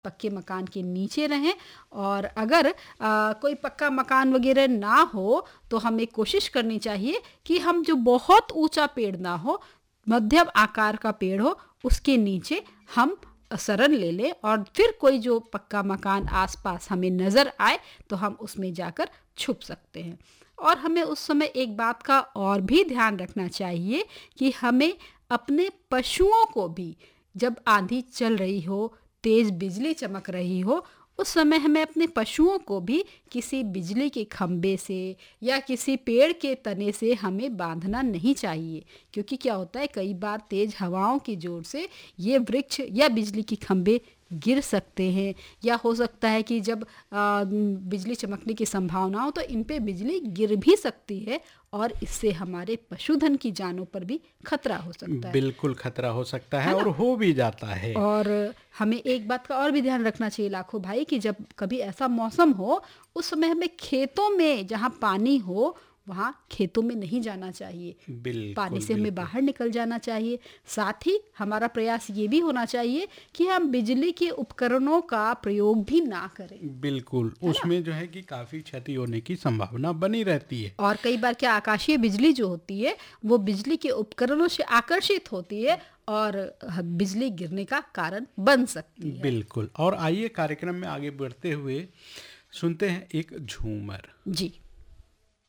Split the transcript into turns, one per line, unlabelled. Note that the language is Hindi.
पक्के मकान के नीचे रहें। और अगर कोई पक्का मकान वगैरह ना हो तो हमें कोशिश करनी चाहिए कि हम जो बहुत ऊंचा पेड़ ना हो, मध्यम आकार का पेड़ हो, उसके नीचे हम शरण ले लें और फिर कोई जो पक्का मकान आसपास हमें नज़र आए तो हम उसमें जाकर छुप सकते हैं। और हमें उस समय एक बात का और भी ध्यान रखना चाहिए कि हमें अपने पशुओं को भी, जब आंधी चल रही हो, तेज़ बिजली चमक रही हो, उस समय हमें अपने पशुओं को भी किसी बिजली के खंबे से या किसी पेड़ के तने से हमें बांधना नहीं चाहिए। क्योंकि क्या होता है, कई बार तेज़ हवाओं की जोर से ये वृक्ष या बिजली के खंबे गिर सकते हैं, या हो सकता है कि जब बिजली चमकने की संभावना हो तो इन पे बिजली गिर भी सकती है और इससे हमारे पशुधन की जानों पर भी खतरा हो सकता है।
बिल्कुल खतरा हो सकता है और हो भी जाता है।
और हमें एक बात का और भी ध्यान रखना चाहिए लाखों भाई, कि जब कभी ऐसा मौसम हो उस समय हमें खेतों में, जहाँ पानी हो वहाँ खेतों में नहीं जाना चाहिए। पानी से हमें बाहर निकल जाना चाहिए। साथ ही हमारा प्रयास ये भी होना चाहिए कि हम बिजली के उपकरणों का प्रयोग भी ना करें।
बिल्कुल, उसमें जो है कि काफ़ी क्षति होने की संभावना बनी रहती है।
और कई बार क्या, आकाशीय बिजली जो होती है वो बिजली के उपकरणों से आकर्षित होती है और बिजली गिरने का कारण बन सकती है।
बिल्कुल। और आइए कार्यक्रम में आगे बढ़ते हुए सुनते हैं एक झूमर।
जी।